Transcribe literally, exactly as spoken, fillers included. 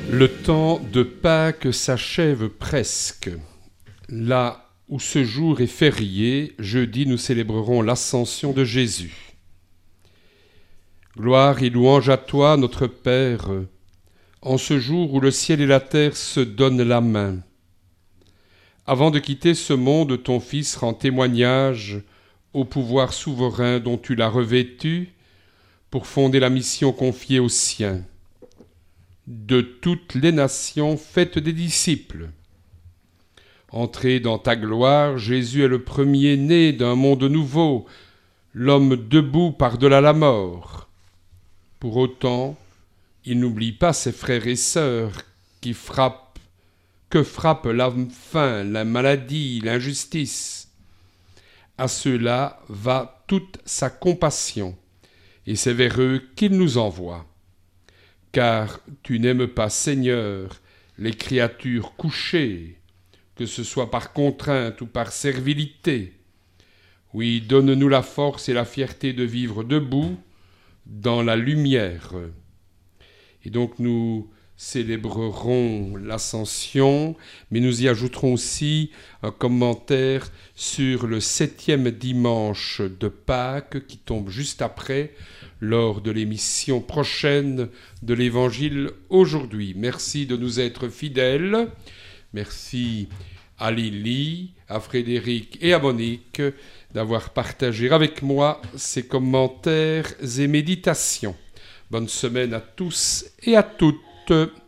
Le temps de Pâques s'achève presque. Là où ce jour est férié, jeudi nous célébrerons l'ascension de Jésus. Gloire et louange à toi, notre Père, en ce jour où le ciel et la terre se donnent la main. Avant de quitter ce monde, ton Fils rend témoignage au pouvoir souverain dont tu l'as revêtu pour fonder la mission confiée aux siens. De toutes les nations, faites des disciples. Entré dans ta gloire, Jésus est le premier-né d'un monde nouveau, l'homme debout par-delà la mort. Pour autant, il n'oublie pas ses frères et sœurs qui frappent, que frappent la faim, la maladie, l'injustice. À ceux-là va toute sa compassion, et c'est vers eux qu'il nous envoie. Car tu n'aimes pas, Seigneur, les créatures couchées, que ce soit par contrainte ou par servilité. Oui, donne-nous la force et la fierté de vivre debout dans la lumière. Et donc nous célébrerons l'Ascension, mais nous y ajouterons aussi un commentaire sur le septième dimanche de Pâques qui tombe juste après, lors de l'émission prochaine de l'Évangile aujourd'hui. Merci de nous être fidèles. Merci à Lily, à Frédéric et à Monique d'avoir partagé avec moi ces commentaires et méditations. Bonne semaine à tous et à toutes.